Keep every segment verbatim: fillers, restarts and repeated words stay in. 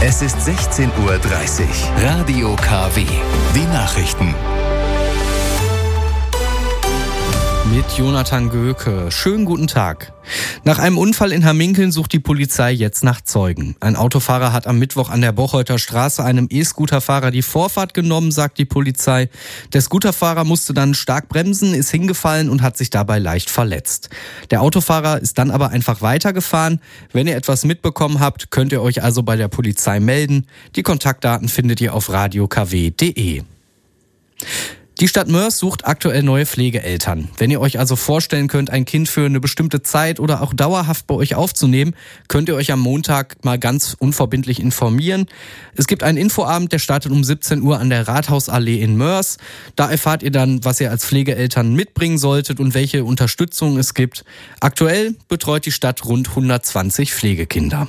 Es ist sechzehn Uhr dreißig. Radio K W. Die Nachrichten. Mit Jonathan Göke. Schönen guten Tag. Nach einem Unfall in Hamminkeln sucht die Polizei jetzt nach Zeugen. Ein Autofahrer hat am Mittwoch an der Bocholter Straße einem E-Scooterfahrer die Vorfahrt genommen, sagt die Polizei. Der Scooterfahrer musste dann stark bremsen, ist hingefallen und hat sich dabei leicht verletzt. Der Autofahrer ist dann aber einfach weitergefahren. Wenn ihr etwas mitbekommen habt, könnt ihr euch also bei der Polizei melden. Die Kontaktdaten findet ihr auf radio k w punkt d e. Die Stadt Moers sucht aktuell neue Pflegeeltern. Wenn ihr euch also vorstellen könnt, ein Kind für eine bestimmte Zeit oder auch dauerhaft bei euch aufzunehmen, könnt ihr euch am Montag mal ganz unverbindlich informieren. Es gibt einen Infoabend, der startet um siebzehn Uhr an der Rathausallee in Moers. Da erfahrt ihr dann, was ihr als Pflegeeltern mitbringen solltet und welche Unterstützung es gibt. Aktuell betreut die Stadt rund hundertzwanzig Pflegekinder.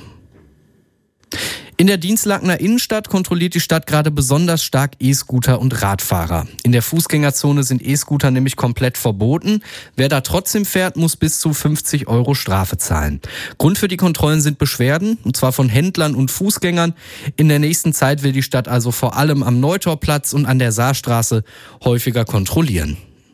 In der Dinslakener Innenstadt kontrolliert die Stadt gerade besonders stark E-Scooter und Radfahrer. In der Fußgängerzone sind E-Scooter nämlich komplett verboten. Wer da trotzdem fährt, muss bis zu fünfzig Euro Strafe zahlen. Grund für die Kontrollen sind Beschwerden, und zwar von Händlern und Fußgängern. In der nächsten Zeit will die Stadt also vor allem am Neutorplatz und an der Saarstraße häufiger kontrollieren.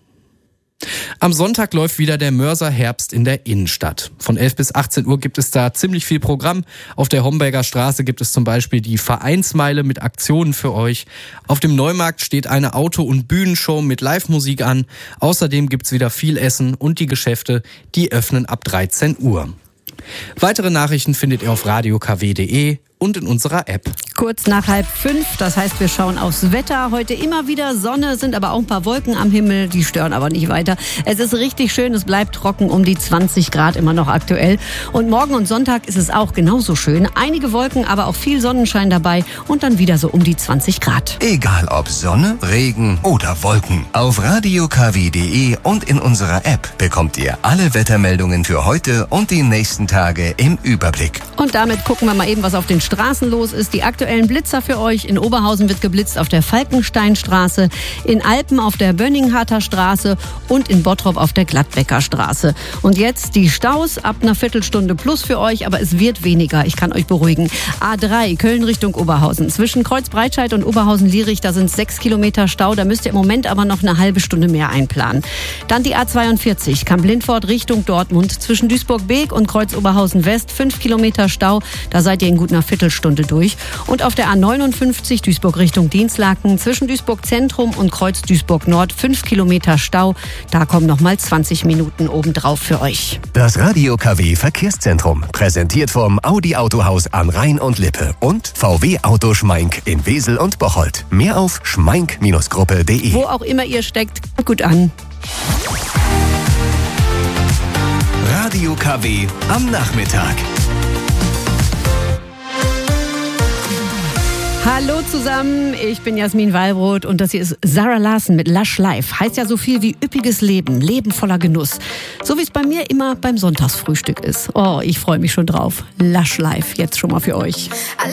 Am Sonntag läuft wieder der Moerser Herbst in der Innenstadt. Von elf bis achtzehn Uhr gibt es da ziemlich viel Programm. Auf der Homberger Straße gibt es zum Beispiel die Vereinsmeile mit Aktionen für euch. Auf dem Neumarkt steht eine Auto- und Bühnenshow mit Live-Musik an. Außerdem gibt's wieder viel Essen und die Geschäfte, die öffnen ab dreizehn Uhr. Weitere Nachrichten findet ihr auf radio k w punkt d e und in unserer App. Kurz nach halb fünf, das heißt, wir schauen aufs Wetter. Heute immer wieder Sonne, sind aber auch ein paar Wolken am Himmel, die stören aber nicht weiter. Es ist richtig schön, es bleibt trocken, um die zwanzig Grad immer noch aktuell. Und morgen und Sonntag ist es auch genauso schön. Einige Wolken, aber auch viel Sonnenschein dabei und dann wieder so um die zwanzig Grad. Egal ob Sonne, Regen oder Wolken. Auf radio k w punkt d e und in unserer App bekommt ihr alle Wettermeldungen für heute und die nächsten Tage im Überblick. Und damit gucken wir mal eben, was auf den Straßen los ist. Die aktuellen Blitzer für euch. In Oberhausen wird geblitzt auf der Falkensteinstraße, in Alpen auf der Bönningharter Straße und in Bottrop auf der Gladbecker Straße. Und jetzt die Staus ab einer Viertelstunde plus für euch, aber es wird weniger. Ich kann euch beruhigen. A drei, Köln Richtung Oberhausen. Zwischen Kreuzbreitscheid und Oberhausen-Lierich, da sind sechs Kilometer Stau. Da müsst ihr im Moment aber noch eine halbe Stunde mehr einplanen. Dann die A zweiundvierzig, Kamp-Lindfort Richtung Dortmund. Zwischen Duisburg-Beek und Kreuz-Oberhausen-West, fünf Kilometer Stau. Da seid ihr in gut einer Viertelstunde durch. Und auf der A neunundfünfzig Duisburg Richtung Dinslaken zwischen Duisburg Zentrum und Kreuz Duisburg Nord fünf Kilometer Stau. Da kommen noch mal zwanzig Minuten obendrauf für euch. Das Radio K W Verkehrszentrum, präsentiert vom Audi Autohaus am Rhein und Lippe und V W Auto Schmeink in Wesel und Bocholt. Mehr auf schmeink Gruppe punkt d e. Wo auch immer ihr steckt, gut an. Radio K W am Nachmittag. Hallo zusammen, ich bin Jasmin Wallbrot und das hier ist Zara Larsson mit Lush Life. Heißt ja so viel wie üppiges Leben, Leben voller Genuss. So wie es bei mir immer beim Sonntagsfrühstück ist. Oh, ich freue mich schon drauf. Lush Life, jetzt schon mal für euch.